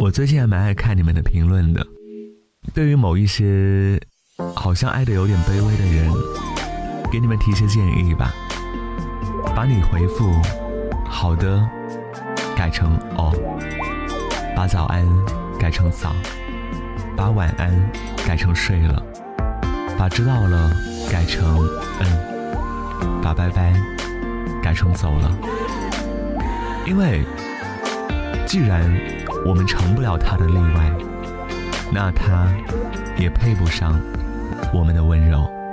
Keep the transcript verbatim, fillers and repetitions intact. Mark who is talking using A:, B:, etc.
A: 我最近还蛮爱看你们的评论的，对于某一些好像爱得有点卑微的人，给你们提些建议吧。把你回复好的改成哦，把早安改成早，把晚安改成睡了，把知道了改成嗯，把拜拜改成走了。因为既然我们成不了他的例外，那他也配不上我们的温柔。